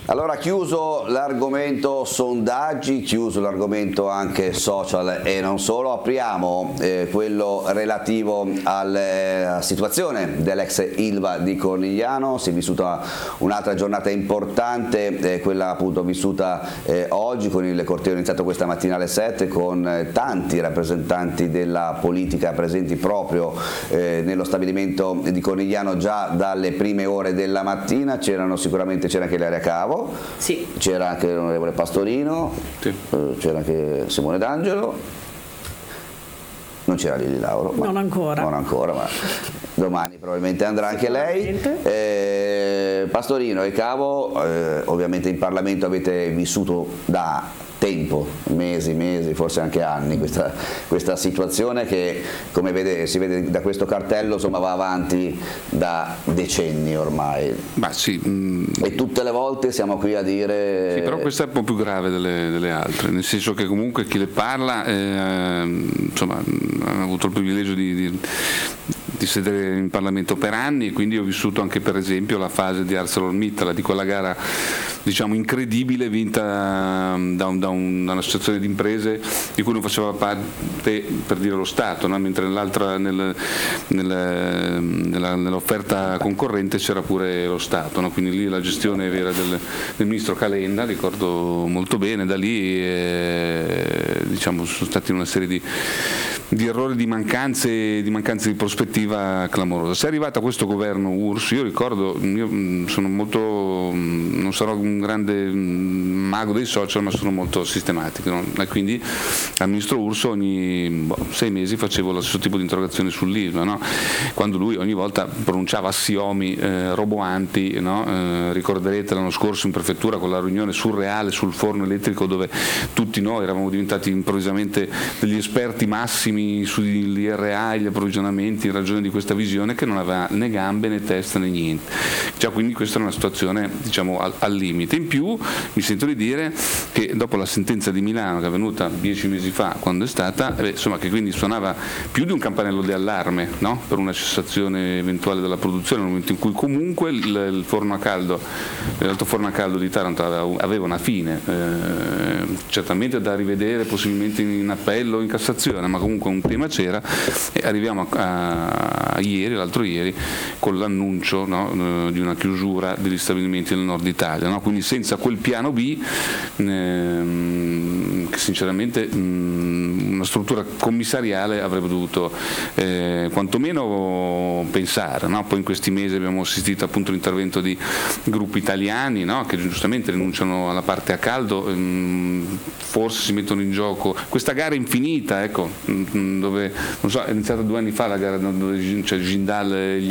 Allora, chiuso l'argomento sondaggi, chiuso l'argomento anche social e non solo, apriamo quello relativo alla situazione dell'ex Ilva di Cornigliano. Si è vissuta un'altra giornata importante, quella appunto vissuta oggi, con il corteo iniziato questa mattina alle 7 con tanti rappresentanti della politica presenti proprio nello stabilimento di Cornigliano già dalle prime ore della mattina. C'era anche Ilaria Cavo. Sì. C'era anche l'onorevole Pastorino, sì. C'era anche Simone D'Angelo, non c'era Lili Lauro. Non ancora, ma domani probabilmente andrà anche lei. Pastorino e Cavo, ovviamente in Parlamento avete vissuto da tempo, mesi, forse anche anni, questa situazione che, come si vede da questo cartello, insomma, va avanti da decenni ormai. Ma sì, e tutte le volte siamo qui a dire... Sì, però questa è un po' più grave delle altre, nel senso che comunque chi le parla insomma, ha avuto il privilegio di sedere in Parlamento per anni, e quindi ho vissuto anche per esempio la fase di ArcelorMittal, di quella gara diciamo incredibile vinta da un'associazione di imprese di cui non faceva parte, per dire, lo Stato, no? Mentre nell'offerta concorrente c'era pure lo Stato, no? Quindi lì la gestione era del ministro Calenda, ricordo molto bene. Da lì diciamo sono stati una serie di errori, di mancanze di prospettiva clamorosa. Se è arrivato a questo governo Urso, io ricordo, sono molto, non sarò un grande mago dei social, ma sono molto sistematico, no? E quindi al ministro Urso ogni 6 mesi facevo lo stesso tipo di interrogazione sull'Ilva, no? Quando lui ogni volta pronunciava assiomi roboanti, no? Ricorderete l'anno scorso in prefettura con la riunione surreale sul forno elettrico, dove tutti noi eravamo diventati improvvisamente degli esperti massimi sull'IRA e gli approvvigionamenti in ragione di questa visione che non aveva né gambe né testa né niente. Cioè, quindi questa è una situazione, diciamo, al limite. In più mi sento di dire che dopo la sentenza di Milano, che è venuta 10 mesi fa, quando è stata, insomma, che quindi suonava più di un campanello di allarme, no? Per una cessazione eventuale della produzione, nel momento in cui comunque il forno a caldo, l'alto forno a caldo di Taranto aveva una fine, certamente da rivedere possibilmente in appello o in Cassazione, ma comunque un tema c'era, e arriviamo a ieri, l'altro ieri, con l'annuncio, no, di una chiusura degli stabilimenti del nord Italia, no? Quindi senza quel piano B, che sinceramente una struttura commissariale avrebbe dovuto quantomeno pensare, no? Poi in questi mesi abbiamo assistito appunto all'intervento di gruppi italiani, no? Che giustamente rinunciano alla parte a caldo, forse si mettono in gioco questa gara infinita, ecco, dove non so, è iniziata 2 anni fa la gara dove c'è Jindal, gli